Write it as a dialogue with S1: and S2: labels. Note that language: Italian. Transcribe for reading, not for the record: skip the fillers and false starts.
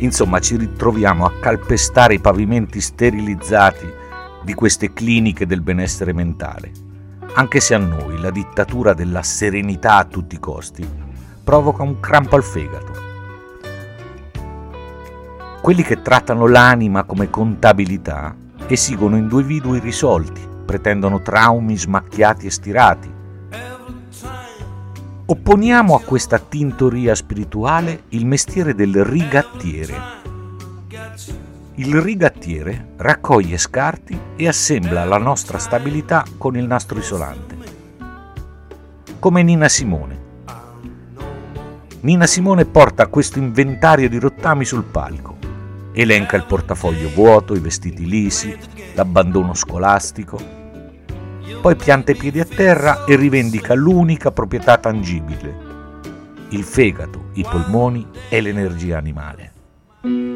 S1: Insomma, ci ritroviamo a calpestare i pavimenti sterilizzati di queste cliniche del benessere mentale, anche se a noi la dittatura della serenità a tutti i costi provoca un crampo al fegato. Quelli che trattano l'anima come contabilità esigono individui irrisolti, pretendono traumi smacchiati e stirati. Opponiamo a questa tintoria spirituale il mestiere del rigattiere. Il rigattiere raccoglie scarti e assembla la nostra stabilità con il nastro isolante. Come Nina Simone. Nina Simone porta questo inventario di rottami sul palco. Elenca il portafoglio vuoto, i vestiti lisi, l'abbandono scolastico. Poi pianta i piedi a terra e rivendica l'unica proprietà tangibile: il fegato, i polmoni e l'energia animale.